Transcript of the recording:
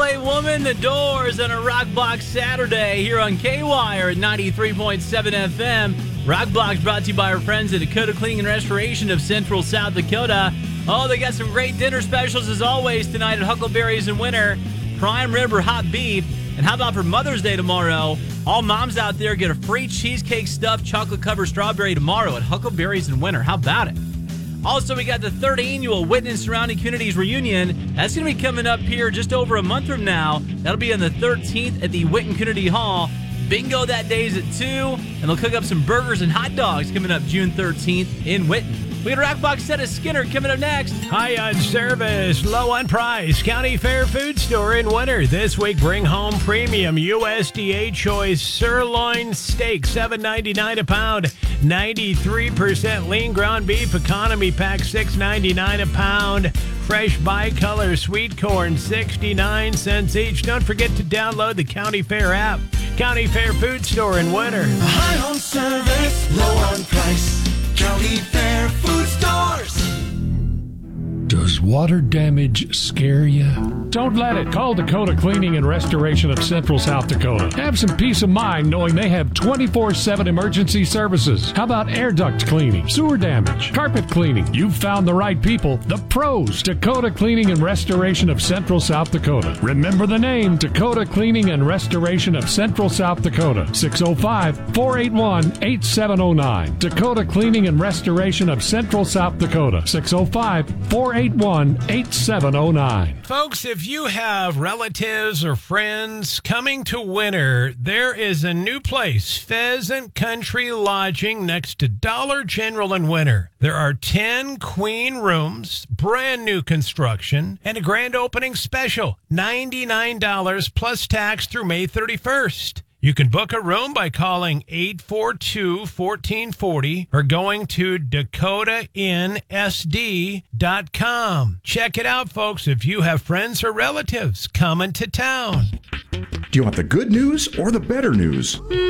LA Woman, The Doors on a Rock Block Saturday here on K-Wire at 93.7 FM. Rock Block's brought to you by our friends at Dakota Cleaning and Restoration of Central South Dakota. Oh, they got some great dinner specials as always tonight at Huckleberry's and Winter. Prime rib or hot beef. And how about for Mother's Day tomorrow? All moms out there get a free cheesecake stuffed chocolate covered strawberry tomorrow at Huckleberry's and Winter. How about it? Also, we got the third annual Whitten and Surrounding Communities Reunion. That's going to be coming up here just over a month from now. That'll be on the 13th at the Whitten Community Hall. Bingo that day is at 2, and they'll cook up some burgers and hot dogs coming up June 13th in Whitten. We got a Rock Box set of Skinner coming up next. High on service, low on price. County Fair Food Store in Winter. This week, bring home premium USDA choice sirloin steak, $7.99 a pound. 93% lean ground beef economy pack, $6.99 a pound. Fresh bicolor sweet corn, 69 cents each. Don't forget to download the County Fair app. County Fair Food Store in Winter. High on service, low on price. County Fair Food Stores. Does water damage scare you? Don't let it. Call Dakota Cleaning and Restoration of Central South Dakota. Have some peace of mind knowing they have 24/7 emergency services. How about air duct cleaning, sewer damage, carpet cleaning? You've found the right people, the pros. Dakota Cleaning and Restoration of Central South Dakota. Remember the name, Dakota Cleaning and Restoration of Central South Dakota. 605-481-8709. Dakota Cleaning and Restoration of Central South Dakota. 605-481-8709. Folks, if you have relatives or friends coming to Winter, there is a new place, Pheasant Country Lodging, next to Dollar General in Winter. There are 10 queen rooms, brand new construction, and a grand opening special, $99 plus tax through May 31st. You can book a room by calling 842-1440 or going to DakotaInnSD.com. Check it out, folks, if you have friends or relatives coming to town. Do you want the good news or the better news?